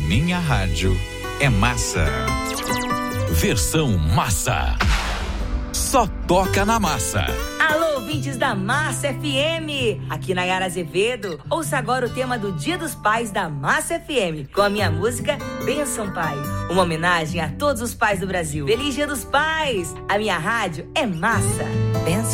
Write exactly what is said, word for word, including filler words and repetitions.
minha rádio é massa. Versão massa. Só toca na massa. Alô, ouvintes da Massa F M. Aqui na Nayara Azevedo. Ouça agora o tema do Dia dos Pais da Massa F M, com a minha música Bênção Pai. Uma homenagem a todos os pais do Brasil. Feliz Dia dos Pais. A minha rádio é massa. Bênção.